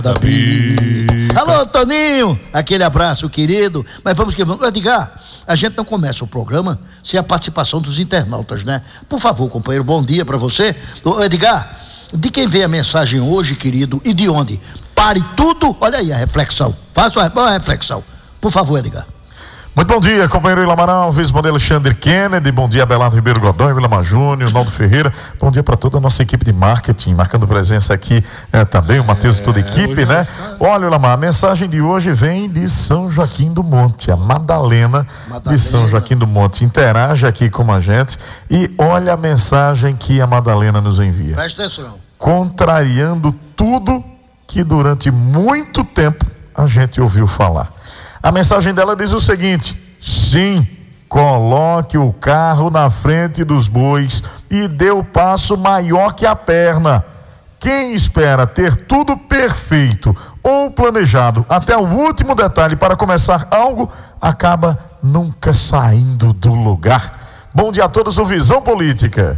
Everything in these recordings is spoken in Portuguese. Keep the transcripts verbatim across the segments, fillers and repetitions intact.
Davi. Alô, Toninho, aquele abraço, querido. Mas vamos que vamos. Edgar, a gente não começa o programa sem a participação dos internautas, né? Por favor, companheiro, bom dia pra você. Ô, Edgar, de quem veio a mensagem hoje, querido, e de onde? Pare tudo, olha aí a reflexão. Faça uma reflexão. Por favor, Edgar. Muito bom dia, companheiro Ilamarão Alves, bom dia Alexandre Kennedy, bom dia Abelardo Ribeiro Godoy, Willamar Júnior, Naldo Ferreira, bom dia para toda a nossa equipe de marketing, marcando presença aqui é, também, o Matheus e toda a equipe, né? Olha, Willamar, a mensagem de hoje vem de São Joaquim do Monte, a Madalena, Madalena de São Joaquim do Monte, interage aqui com a gente e olha a mensagem que a Madalena nos envia. Presta atenção. Contrariando tudo que durante muito tempo a gente ouviu falar. A mensagem dela diz o seguinte: sim, coloque o carro na frente dos bois e dê o passo maior que a perna. Quem espera ter tudo perfeito ou planejado até o último detalhe para começar algo, acaba nunca saindo do lugar. Bom dia a todos, o Visão Política.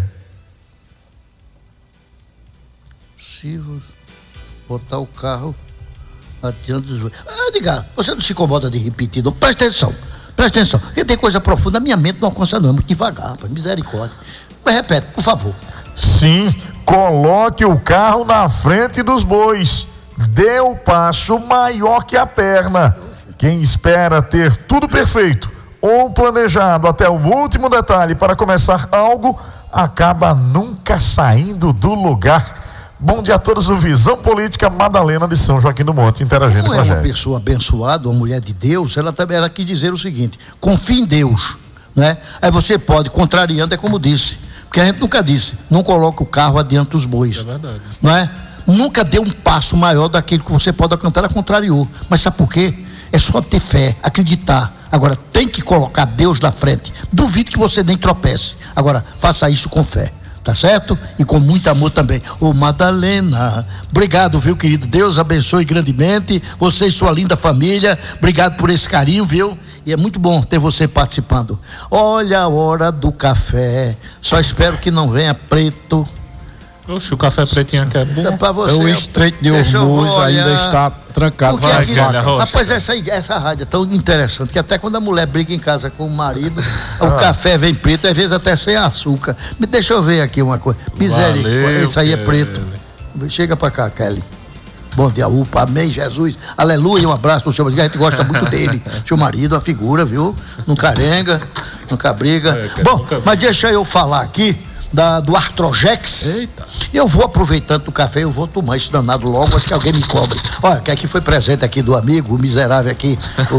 Possível botar o carro adiante dos... Ah, diga, você não se incomoda de repetir, não? Presta atenção, presta atenção, porque tem coisa profunda, minha mente não alcança não, é muito devagar, rapaz, misericórdia. Mas repete, por favor. Sim, coloque o carro na frente dos bois, dê o passo maior que a perna. Quem espera ter tudo perfeito ou planejado até o último detalhe para começar algo, acaba nunca saindo do lugar. Bom dia a todos, o Visão Política, Madalena de São Joaquim do Monte, interagindo Como com a gente. é uma pessoa abençoada, uma mulher de Deus, ela também ela quis dizer o seguinte: confie em Deus, né? Aí você pode, contrariando, é como disse, porque a gente nunca disse, não coloque o carro adiante dos bois. É verdade. Não é? Nunca dê um passo maior daquilo que você pode alcançar, ela contrariou. Mas sabe por quê? É só ter fé, acreditar. Agora, tem que colocar Deus na frente. Duvido que você nem tropece. Agora, faça isso com fé. Tá certo? E com muito amor também. Ô Madalena, obrigado, viu, querido? Deus abençoe grandemente você e sua linda família. Obrigado por esse carinho, viu? E é muito bom ter você participando. Olha a hora do café. Só espero que não venha preto. Oxe, o café pretinho aqui é bom. Pra você, o Estreito de Hormuz ainda está trancado. Vai, aqui, rapaz, essa, essa rádio é tão interessante que até quando a mulher briga em casa com o marido, ah. o café vem preto, às vezes até sem açúcar. Me deixa eu ver aqui uma coisa. Misericórdia, isso aí é preto. Chega pra cá, Kelly. Bom dia, upa, amém, Jesus, aleluia, um abraço pro seu marido, a gente gosta muito dele. Seu marido, uma figura, viu? Nunca arenga, nunca briga. É, Bom, nunca... mas deixa eu falar aqui Da, do Artrojex. Eita. Eu vou aproveitando do café, eu vou tomar esse danado logo, acho que alguém me cobre. Olha, que aqui foi presente aqui do amigo, o miserável aqui, o, o,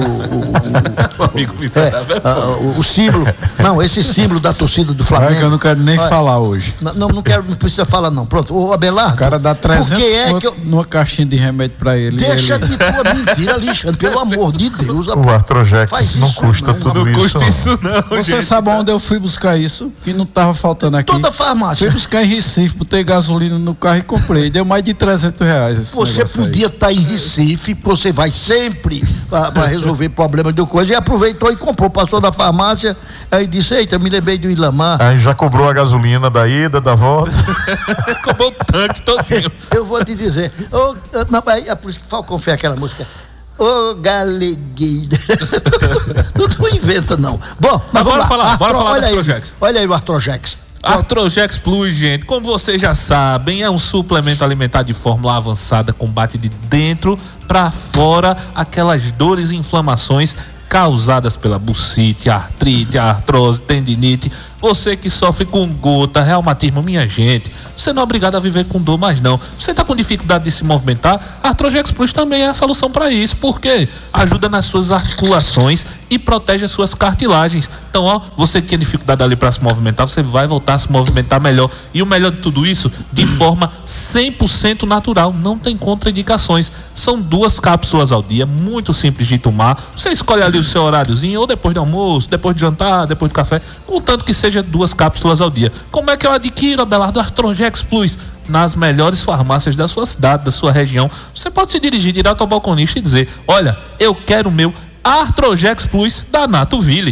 o, o amigo miserável. É, a, o, o símbolo, não, esse símbolo da torcida do Flamengo. É que eu não quero nem Olha, falar hoje. Não, não quero, não precisa falar não. Pronto, o Abelardo. O cara dá trezentos é que eu... numa caixinha de remédio pra ele. Deixa ele... de tua mentira, Alexandre, pelo amor de Deus. O Artrojex não custa não, tudo não isso. Custa isso não. Você gente, sabe não. onde eu fui buscar isso? Que não tava faltando aqui. Toda farmácia. Fui buscar em Recife, botei gasolina no carro e comprei. Deu mais de trezentos reais. Esse você podia estar tá em Recife, você vai sempre para resolver problemas de coisa, e aproveitou e comprou, passou na farmácia, aí disse: eita, me lembrei do Ilamar. Aí já cobrou a gasolina da ida, da volta. Cobrou o tanque todinho. Eu vou te dizer. Oh, não, é por isso que Falcão fez aquela música. Ô, oh, galegueira. Não, não inventa, não. Bom, mas, mas bora falar, Artro, bora falar olha do aí, Artrojex. olha aí o Artrojex. Artrojex Plus, gente, como vocês já sabem, é um suplemento alimentar de fórmula avançada, combate de dentro para fora aquelas dores e inflamações causadas pela bursite, artrite, artrose, tendinite. Você que sofre com gota, reumatismo, minha gente, você não é obrigado a viver com dor mais não. Você está com dificuldade de se movimentar, a Artrojex Plus também é a solução para isso, porque ajuda nas suas articulações e protege as suas cartilagens. Então, ó, você que tem dificuldade ali para se movimentar, você vai voltar a se movimentar melhor. E o melhor de tudo isso, de forma cem por cento natural, não tem contraindicações. São duas cápsulas ao dia, muito simples de tomar. Você escolhe ali o seu horáriozinho, ou depois do almoço, depois de jantar, depois do café, contanto que seja duas cápsulas ao dia. Como é que eu adquiro, Abelardo? Artrojex Plus? Nas melhores farmácias da sua cidade, da sua região. Você pode se dirigir direto ao balconista e dizer: olha, eu quero o meu Artrojex Plus da Natoville.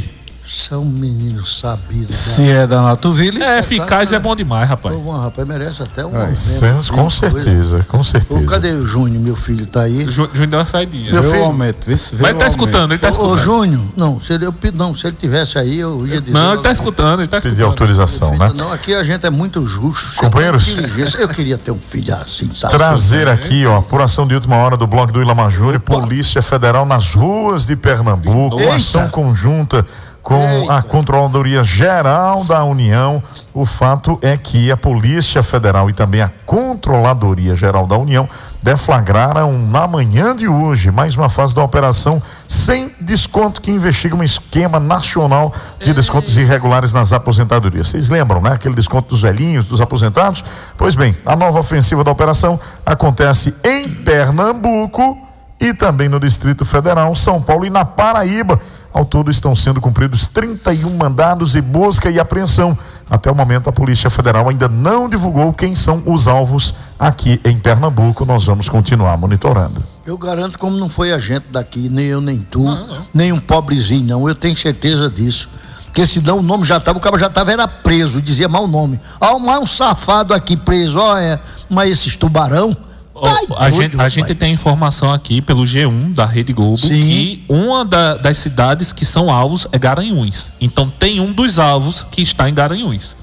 São meninos sabidos. Se é da Natuville. É eficaz, é bom demais, rapaz. Ô, rapaz, merece até um. É, senso, com certeza, com certeza. Ô, cadê o Júnior, meu filho? Tá aí? O Júnior deu uma saidinha. Meu filho, Eu aumento, vê se vê Mas ele tá escutando, ele tá escutando. Ô, Júnior, não, se ele, eu, não, se ele tivesse aí, eu ia dizer. Não, ele tá escutando, ele tá escutando. Pedir autorização, né? Não, aqui a gente é muito justo. Companheiros, eu queria ter um filho assim, sabe? Trazer aqui, ó, apuração de última hora do bloco do Ilamajure, Polícia Federal nas ruas de Pernambuco, Eita. ação conjunta com Eita. a Controladoria Geral da União. O fato é que a Polícia Federal e também a Controladoria Geral da União deflagraram na manhã de hoje mais uma fase da operação sem desconto, que investiga um esquema nacional de descontos irregulares nas aposentadorias. Vocês lembram, né? Aquele desconto dos velhinhos, dos aposentados? Pois bem, a nova ofensiva da operação acontece em Pernambuco e também no Distrito Federal, São Paulo e na Paraíba. Ao todo estão sendo cumpridos trinta e um mandados de busca e apreensão. Até o momento a Polícia Federal ainda não divulgou quem são os alvos aqui em Pernambuco. Nós vamos continuar monitorando. Eu garanto, como não foi a gente daqui, nem eu, nem tu, não, não. nem um pobrezinho, não. Eu tenho certeza disso. Porque senão o nome já estava, o cara já estava, era preso, dizia mau nome. Ó, mais um safado aqui preso, ó, é, mas esses tubarão. Ó, a doido, gente, a gente tem informação aqui pelo G um da Rede Globo. Sim. Que uma da- das cidades que são alvos é Garanhuns. Então tem um dos alvos que está em Garanhuns.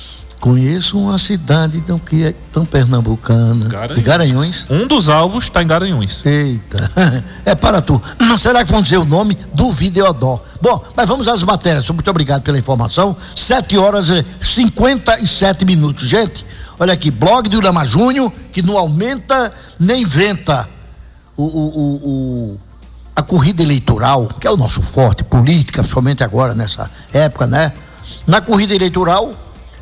Conheço uma cidade tão, que é tão pernambucana. Garanhuns. De Garanhuns. Um dos alvos está em Garanhuns. Eita, é para tu. Será que vão dizer o nome do Videodó? Bom, mas vamos às matérias. Muito obrigado pela informação. sete horas e cinquenta e sete minutos. Gente, olha aqui, blog do Lama Júnior, que não aumenta nem inventa o, o, o, o, a corrida eleitoral, que é o nosso forte, política, principalmente agora, nessa época, né? Na corrida eleitoral,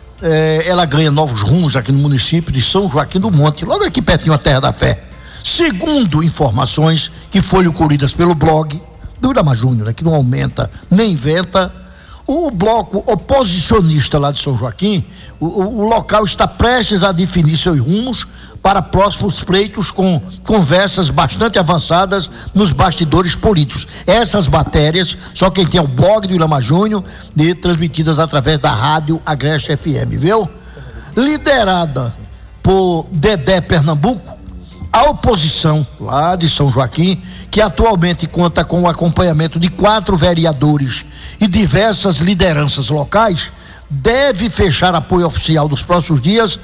eh, ela ganha novos rumos aqui no município de São Joaquim do Monte, logo aqui pertinho a Terra da Fé. Segundo informações que foram colhidas pelo blog do Lama Júnior, né, que não aumenta nem inventa, o bloco oposicionista lá de São Joaquim, o, o, o local está prestes a definir seus rumos para próximos pleitos, com conversas bastante avançadas nos bastidores políticos. Essas matérias, só quem tem é o blog do Lama Júnior, e transmitidas através da rádio Agreste F M, viu? Liderada por Dedé Pernambuco, a oposição lá de São Joaquim, que atualmente conta com o acompanhamento de quatro vereadores e diversas lideranças locais, deve fechar apoio oficial nos próximos dias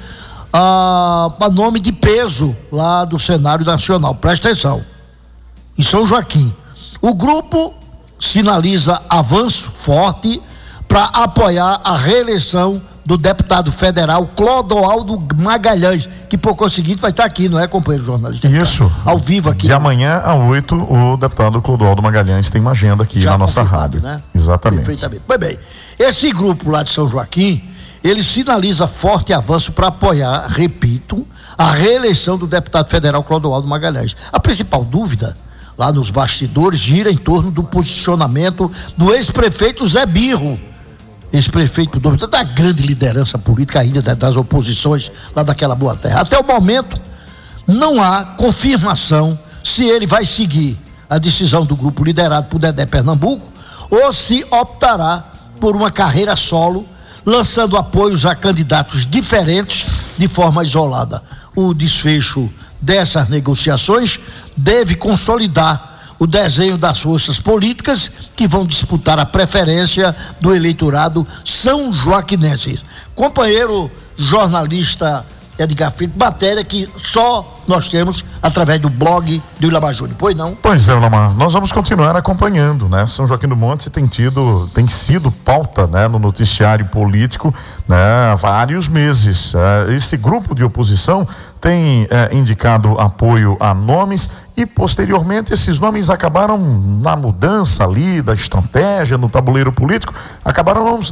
a, a nome de peso lá do cenário nacional. Presta atenção. Em São Joaquim, o grupo sinaliza avanço forte para apoiar a reeleição do deputado federal Clodoaldo Magalhães, que por conseguinte vai estar aqui, não é, companheiro jornalista? Isso. Ao vivo aqui. De amanhã a oito, o deputado Clodoaldo Magalhães tem uma agenda aqui Já na nossa confirmado, rádio. né? Exatamente. Perfeitamente. Pois bem, esse grupo lá de São Joaquim, ele sinaliza forte avanço para apoiar, repito, a reeleição do deputado federal Clodoaldo Magalhães. A principal dúvida lá nos bastidores gira em torno do posicionamento do ex-prefeito Zé Birro, ex-prefeito do, da grande liderança política ainda das oposições lá daquela boa terra. Até o momento não há confirmação se ele vai seguir a decisão do grupo liderado por Dedé Pernambuco ou se optará por uma carreira solo, lançando apoios a candidatos diferentes de forma isolada. O desfecho dessas negociações deve consolidar o desenho das forças políticas que vão disputar a preferência do eleitorado são joaquinense. Companheiro jornalista Edgar Filho, matéria que só nós temos através do blog do Lama Júnior, pois não? Pois é, Lamar, nós vamos continuar acompanhando, né? São Joaquim do Monte tem tido, tem sido pauta, né, no noticiário político, né, há vários meses. É, esse grupo de oposição tem é, indicado apoio a nomes e posteriormente esses nomes acabaram na mudança ali da estratégia no tabuleiro político, acabaram não,